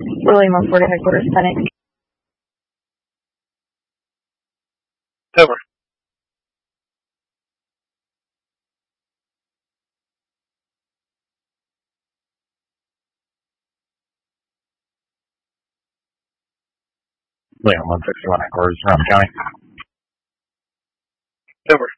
William on Florida headquarters, Panic. Over. William 161 headquarters, Round County. Over.